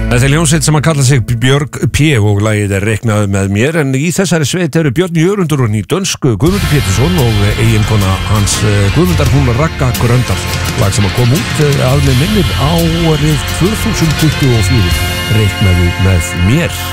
Þetta hljómsveit sem að kalla sig Björg P. og lagið reiknað með mér, en í þessari sveit eru Björn Jörundur og dönsku Guðmundur Pétursson og eiginkona hans Guðmundar, hún Ragga Gröndal, lag sem að kom út að með minnir árið 2024, reiknaðu með mér.